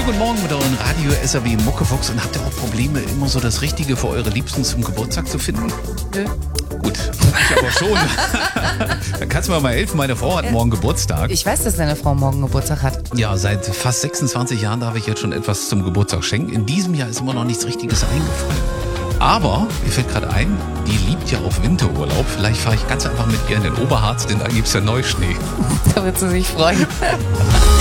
guten Morgen mit euren Radio SAW Muckefuchs. Und habt ihr auch Probleme, immer so das Richtige für eure Liebsten zum Geburtstag zu finden? Nö. Gut, ich aber schon. Dann kannst du mir mal helfen, meine Frau hat morgen Geburtstag. Ich weiß, dass deine Frau morgen Geburtstag hat. Ja, seit fast 26 Jahren darf ich jetzt schon etwas zum Geburtstag schenken. In diesem Jahr ist immer noch nichts Richtiges eingefallen. Aber mir fällt gerade ein, die liebt ja auch Winterurlaub. Vielleicht fahre ich ganz einfach mit ihr in den Oberharz, denn da gibt es ja Neuschnee. Da wird sie sich freuen.